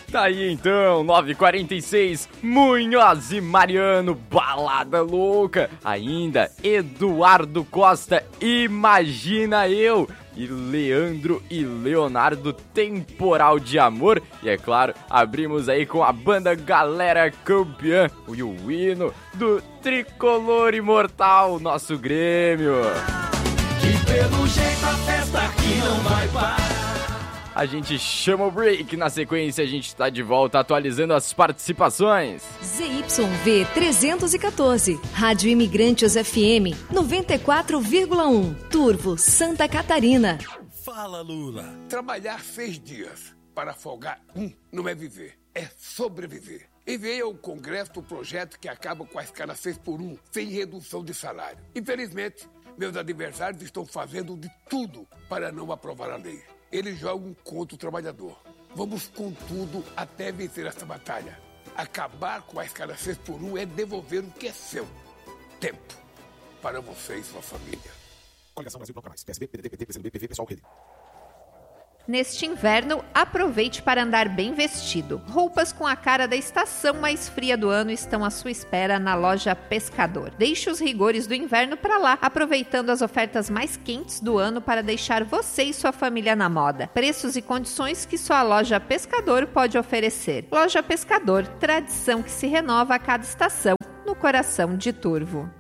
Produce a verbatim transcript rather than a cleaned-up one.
Tá aí então, nove e quarenta e seis, Munhoz e Mariano, Balada Louca. Ainda, Eduardo Costa, Imagina Eu. E Leandro e Leonardo, Temporal de Amor. E é claro, abrimos aí com a banda Galera Campeã e o hino do Tricolor Imortal, nosso Grêmio. Que pelo jeito a festa aqui não vai parar. A gente chama o break, na sequência a gente está de volta atualizando as participações. Z Y V trezentos e quatorze, Rádio Imigrantes F M noventa e quatro vírgula um, Turvo, Santa Catarina. Fala, Lula. Trabalhar seis dias para folgar um não é viver, é sobreviver. Enviei ao Congresso o projeto que acaba com a escala seis por um, sem redução de salário. Infelizmente, meus adversários estão fazendo de tudo para não aprovar a lei. Eles jogam contra o trabalhador. Vamos com tudo até vencer essa batalha. Acabar com a escala seis por um é devolver o que é seu. Tempo. Para você e sua família. Coligação Brasil Bloco Mais. P S B, P D T, P T, P C M B, P V, Pessoal, Rede. Neste inverno, aproveite para andar bem vestido. Roupas com a cara da estação mais fria do ano estão à sua espera na loja Pescador. Deixe os rigores do inverno para lá, aproveitando as ofertas mais quentes do ano para deixar você e sua família na moda. Preços e condições que só a loja Pescador pode oferecer. Loja Pescador, tradição que se renova a cada estação, no coração de Turvo.